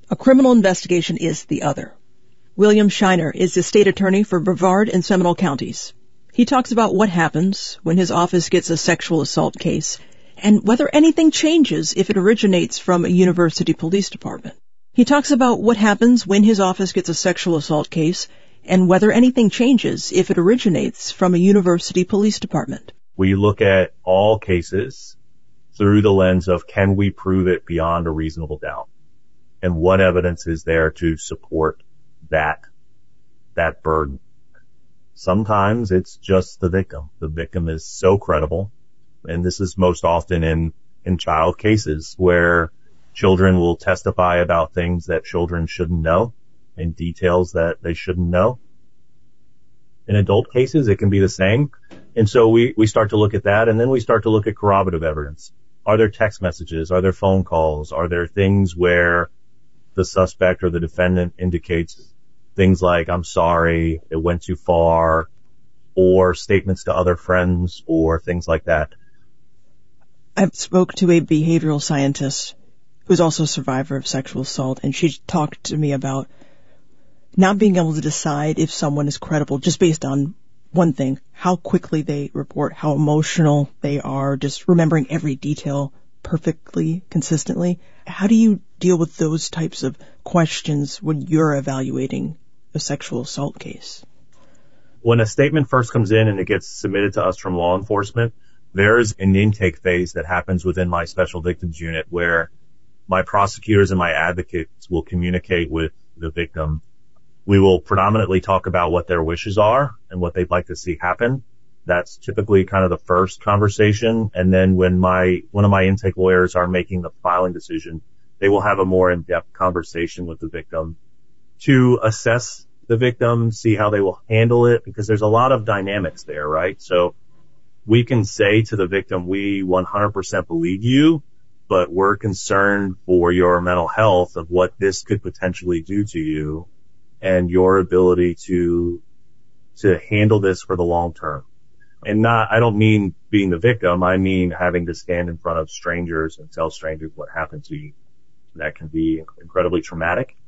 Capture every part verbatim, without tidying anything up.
A criminal investigation is the other. William Shiner is the state attorney for Brevard and Seminole counties. He talks about what happens when his office gets a sexual assault case and whether anything changes if it originates from a university police department. He talks about what happens when his office gets a sexual assault case and whether anything changes if it originates from a university police department. We look at all cases through the lens of, can we prove it beyond a reasonable doubt? And what evidence is there to support that, that burden? Sometimes it's just the victim. The victim is so credible. And this is most often in, in child cases where children will testify about things that children shouldn't know and details that they shouldn't know. In adult cases, it can be the same. And so we, we start to look at that, and then we start to look at corroborative evidence. Are there text messages? Are there phone calls? Are there things where the suspect or the defendant indicates things like, I'm sorry, it went too far, or statements to other friends, or things like that? I spoke to a behavioral scientist who's also a survivor of sexual assault, and she talked to me about not being able to decide if someone is credible just based on one thing, how quickly they report, how emotional they are, just remembering every detail perfectly, consistently. How do you deal with those types of questions when you're evaluating a sexual assault case? When a statement first comes in and it gets submitted to us from law enforcement, there's an intake phase that happens within my special victims unit where my prosecutors and my advocates will communicate with the victim. We will predominantly talk about what their wishes are and what they'd like to see happen. That's typically kind of the first conversation. And then when my, one of my intake lawyers are making the filing decision, they will have a more in-depth conversation with the victim to assess the victim, see how they will handle it, because there's a lot of dynamics there, right? So we can say to the victim, we one hundred percent believe you, but we're concerned for your mental health of what this could potentially do to you and your ability to, to handle this for the long term. And not, I don't mean being the victim. I mean having to stand in front of strangers and tell strangers what happened to you. That can be incredibly traumatic.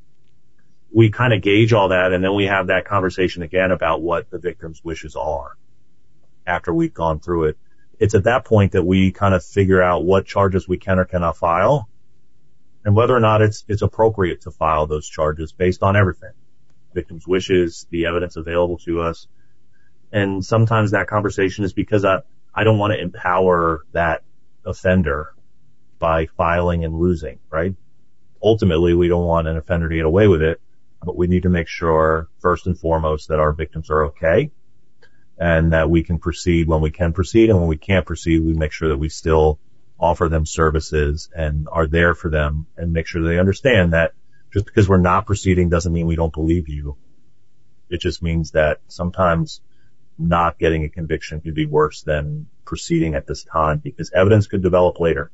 We kind of gauge all that, and then we have that conversation again about what the victim's wishes are after we've gone through it. It's at that point that we kind of figure out what charges we can or cannot file and whether or not it's, it's appropriate to file those charges based on everything. Victim's wishes, the evidence available to us. And sometimes that conversation is because I, I don't want to empower that offender by filing and losing, right? Ultimately, we don't want an offender to get away with it, but we need to make sure, first and foremost, that our victims are okay and that we can proceed when we can proceed. And when we can't proceed, we make sure that we still offer them services and are there for them and make sure they understand that just because we're not proceeding doesn't mean we don't believe you. It just means that sometimes not getting a conviction could be worse than proceeding at this time because evidence could develop later.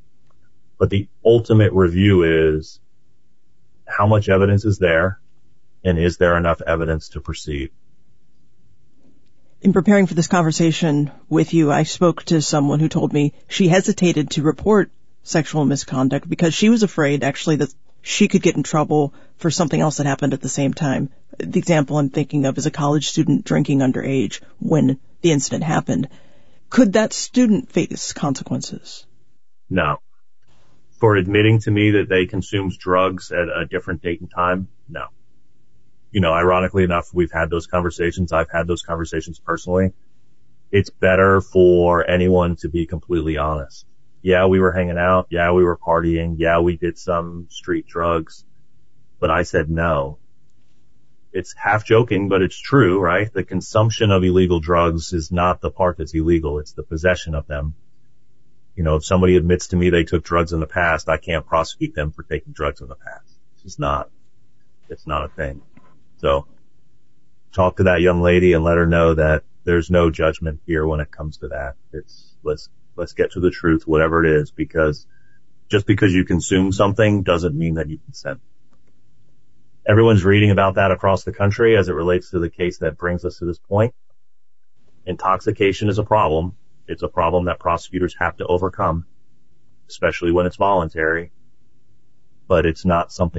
But the ultimate review is how much evidence is there and is there enough evidence to proceed? In preparing for this conversation with you, I spoke to someone who told me she hesitated to report sexual misconduct because she was afraid actually that she could get in trouble for something else that happened at the same time. The example I'm thinking of is a college student drinking underage when the incident happened. Could that student face consequences? No. For admitting to me that they consumed drugs at a different date and time? No. You know, ironically enough, we've had those conversations. I've had those conversations personally. It's better for anyone to be completely honest. Yeah, we were hanging out. Yeah, we were partying. Yeah, we did some street drugs. But I said no. It's half joking, but it's true, right? The consumption of illegal drugs is not the part that's illegal. It's the possession of them. You know, if somebody admits to me they took drugs in the past, I can't prosecute them for taking drugs in the past. It's just not. It's not a thing. So talk to that young lady and let her know that there's no judgment here when it comes to that. It's, let's, let's get to the truth, whatever it is, because just because you consume something doesn't mean that you consent. Everyone's reading about that across the country as it relates to the case that brings us to this point. Intoxication is a problem. It's a problem that prosecutors have to overcome, especially when it's voluntary, but it's not something